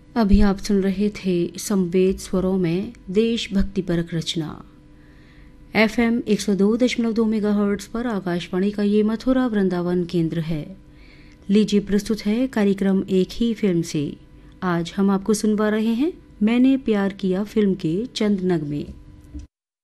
अभी आप सुन रहे थे संवेद स्वरों में देशभक्ति परक रचना। FM 102.2 मेगाहर्ट्ज पर आकाशवाणी का ये मथुरा वृंदावन केंद्र है। लीजिए प्रस्तुत है कार्यक्रम एक ही फिल्म से। आज हम आपको सुनवा रहे हैं मैंने प्यार किया फिल्म के चंद नगमे।